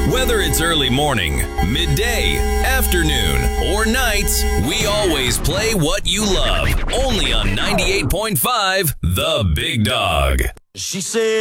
Whether it's early morning, midday, afternoon, or nights, we always play what you love. Only on 98.5 The Big Dog. She said